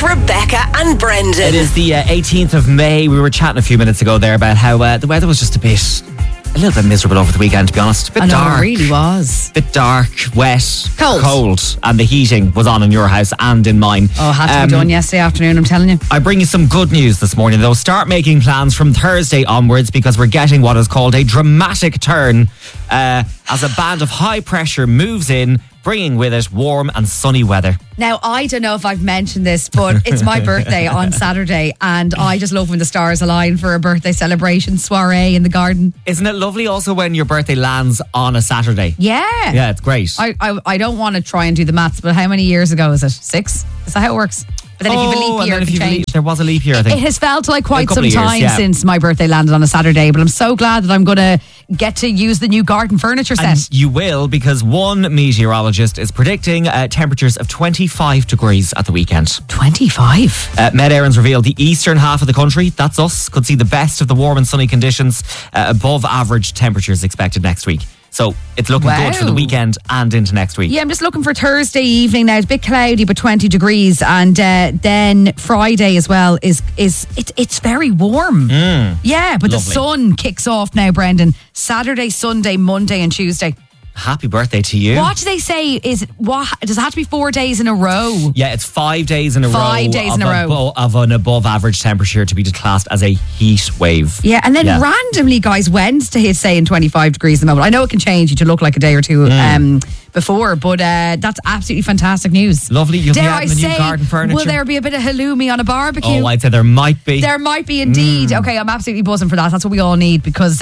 Rebecca and Brendan. It is the 18th of May. We were chatting a few minutes ago there about how the weather was just a little bit miserable over the weekend, to be honest. A bit dark. It really was. Bit dark, wet, cold. And the heating was on in your house and in mine. Oh, had to be done yesterday afternoon, I'm telling you. I bring you some good news this morning, though. Start making plans from Thursday onwards, because we're getting what is called a dramatic turn as a band of high pressure moves in, bringing with it warm and sunny weather. Now, I don't know if I've mentioned this, but it's my birthday on Saturday, and I just love when the stars align for a birthday celebration soiree in the garden. Isn't it lovely also when your birthday lands on a Saturday? Yeah. Yeah, it's great. I don't want to try and do the maths, but how many years ago is it? 6? Is that how it works? But then if you have a leap year, it can change. There was a leap year, I think. It has felt like quite some years, time since my birthday landed on a Saturday, but I'm so glad that I'm going to get to use the new garden furniture set. And you will, because one meteorologist is predicting temperatures of 25 degrees at the weekend. 25? Met Éireann's revealed the eastern half of the country, that's us, could see the best of the warm and sunny conditions, above average temperatures expected next week. So it's looking good for the weekend and into next week. Yeah, I'm just looking for Thursday evening now. It's a bit cloudy, but 20 degrees. And then Friday as well it's very warm. Yeah, but lovely. The sun kicks off now, Brendan. Saturday, Sunday, Monday and Tuesday. Happy birthday to you. What do they say? Does it have to be 4 days in a row? Yeah, it's 5 days in a row. 5 days in a row. Of an above average temperature to be classed as a heat wave. Yeah, and then randomly, guys, Wednesday is saying 25 degrees at the moment. I know it can change. You to look like a day or two before, but that's absolutely fantastic news. Lovely. You'll be adding the new garden furniture. Will there be a bit of halloumi on a barbecue? Oh, I'd say there might be. There might be indeed. Okay, I'm absolutely buzzing for that. That's what we all need, because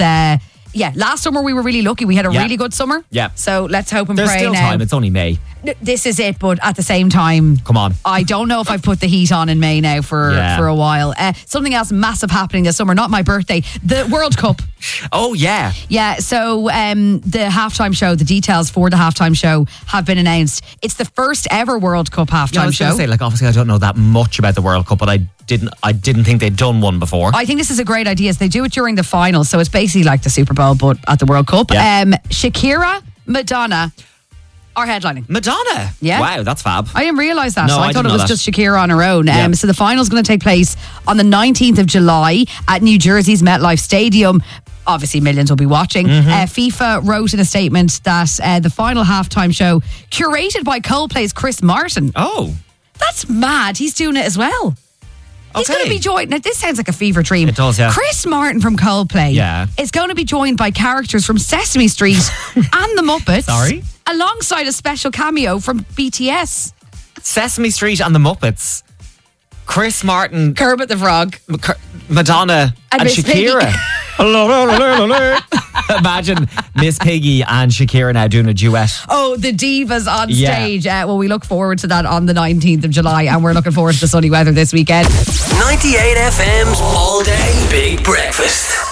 last summer we were really lucky. We had a really good summer. Yeah. So let's hope and pray now. There's still time. It's only May. This is it, but at the same time, come on. I don't know if I've put the heat on in May now for a while. Something else massive happening this summer, not my birthday, the World Cup. Oh, yeah. Yeah, so the halftime show, the details for the halftime show have been announced. It's the first ever World Cup halftime show. I was going to say, obviously I don't know that much about the World Cup, but I didn't think they'd done one before. I think this is a great idea. So they do it during the final, so it's basically like the Super Bowl, but at the World Cup. Yeah. Shakira, Madonna are headlining. Madonna? Yeah. Wow, that's fab. I didn't realise that. No, so I thought it was just Shakira on her own. Yeah. So the final's going to take place on the 19th of July at New Jersey's MetLife Stadium. Obviously, millions will be watching. FIFA wrote in a statement that the final halftime show, curated by Coldplay's Chris Martin. Oh. That's mad. He's doing it as well. He's going to be joined. Now, this sounds like a fever dream. It does, yeah. Chris Martin from Coldplay is going to be joined by characters from Sesame Street and the Muppets. Sorry? Alongside a special cameo from BTS. Sesame Street and the Muppets. Chris Martin. Kermit the Frog. Madonna and Shakira. Imagine Miss Piggy and Shakira now doing a duet. Oh, the divas on stage. Well, we look forward to that on the 19th of July, and we're looking forward to the sunny weather this weekend. 98 FM's All Day Big Breakfast.